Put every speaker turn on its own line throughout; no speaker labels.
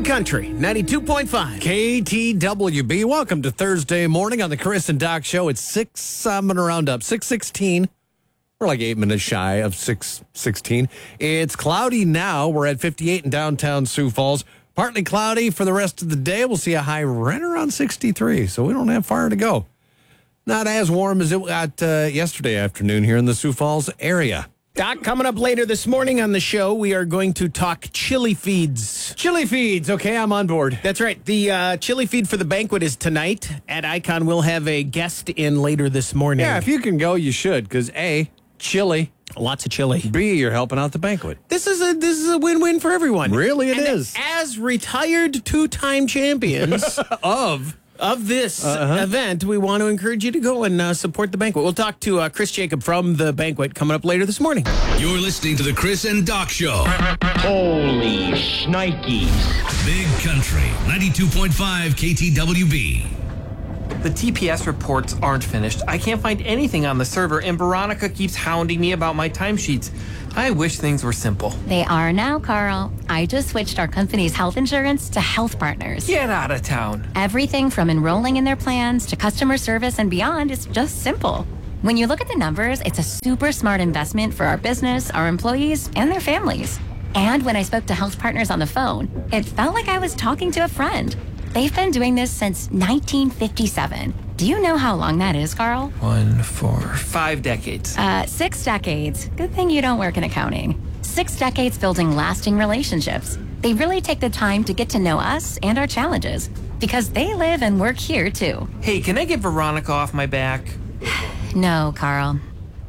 Country 92.5
KTWB. Welcome to Thursday morning on the Chris and Doc Show. It's I'm going to round up, 6:16. We're like 8 minutes shy of 6:16. It's cloudy now. We're at 58 in downtown Sioux Falls. Partly cloudy for the rest of the day. We'll see a high right around 63, so we don't have far to go. Not as warm as it got yesterday afternoon here in the Sioux Falls area.
Doc, coming up later this morning on the show, we are going to talk chili feeds.
Chili feeds. Okay, I'm on board.
That's right. The chili feed for the banquet is tonight at Icon. We'll have a guest in later this morning.
Yeah, if you can go, you should, because A, chili.
Lots of chili.
B, you're helping out the banquet.
This is a win-win for everyone.
Really, it is.
As retired two-time champions of this event, we want to encourage you to go and support the banquet. We'll talk to Chris Jacob from the banquet coming up later this morning.
You're listening to the Chris and Doc Show.
Holy shnikes.
Big Country, 92.5 KTWB.
The TPS reports aren't finished. I can't find anything on the server, and Veronica keeps hounding me about my timesheets. I wish things were simple.
They are now, Carl. I just switched our company's health insurance to Health Partners.
Get out of town.
Everything from enrolling in their plans to customer service and beyond is just simple. When you look at the numbers, it's a super smart investment for our business, our employees, and their families. And when I spoke to Health Partners on the phone, it felt like I was talking to a friend. They've been doing this since 1957. Do you know how long that is, Carl?
1, 4, 5 decades.
6 decades. Good thing you don't work in accounting. 6 decades building lasting relationships. They really take the time to get to know us and our challenges because they live and work here, too.
Hey, can I get Veronica off my back?
No, Carl.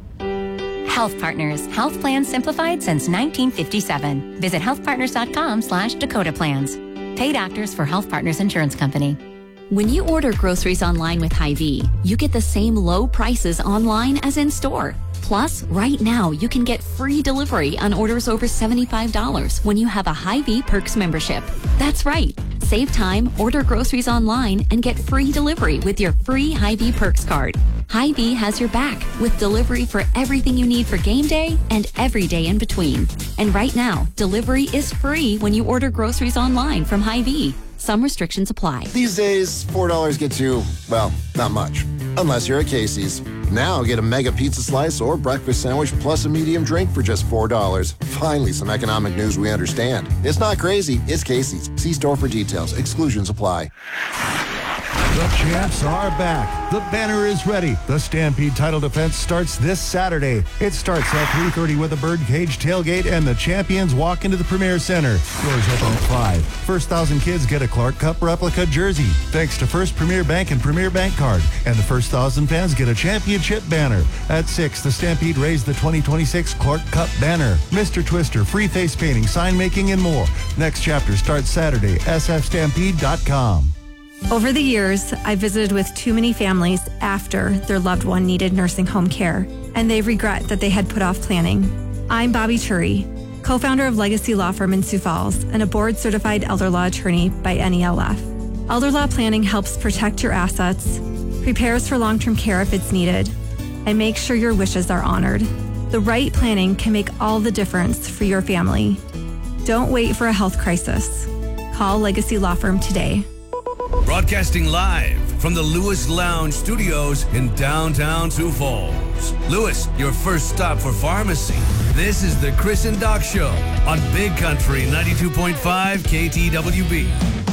Health Partners. Health plans simplified since 1957. Visit healthpartners.com/Dakota Plans. Paid actors for Health Partners Insurance Company.
When you order groceries online with Hy-Vee, you get the same low prices online as in store. Plus, right now, you can get free delivery on orders over $75 when you have a Hy-Vee Perks membership. That's right. Save time, order groceries online, and get free delivery with your free Hy-Vee Perks card. Hy-Vee has your back with delivery for everything you need for game day and every day in between. And right now, delivery is free when you order groceries online from Hy-Vee. Some restrictions apply.
These days, $4 gets you, well, not much. Unless you're at Casey's. Now get a mega pizza slice or breakfast sandwich plus a medium drink for just $4. Finally, some economic news we understand. It's not crazy, it's Casey's. See store for details. Exclusions apply.
The champs are back. The banner is ready. The Stampede title defense starts this Saturday. It starts at 3:30 with a birdcage tailgate, and the champions walk into the Premier Center. Doors open at 5. First 1,000 kids get a Clark Cup replica jersey, thanks to First Premier Bank and Premier Bank Card. And the first 1,000 fans get a championship banner. At 6, the Stampede raised the 2026 Clark Cup banner. Mr. Twister, free face painting, sign making, and more. Next chapter starts Saturday. sfstampede.com.
Over the years, I visited with too many families after their loved one needed nursing home care, and they regret that they had put off planning. I'm Bobby Turi, co-founder of Legacy Law Firm in Sioux Falls and a board-certified elder law attorney by NELF. Elder law planning helps protect your assets, prepares for long-term care if it's needed, and makes sure your wishes are honored. The right planning can make all the difference for your family. Don't wait for a health crisis. Call Legacy Law Firm today.
Broadcasting live from the Lewis Lounge Studios in downtown Sioux Falls. Lewis, your first stop for pharmacy. This is the Chris and Doc Show on Big Country 92.5 KTWB.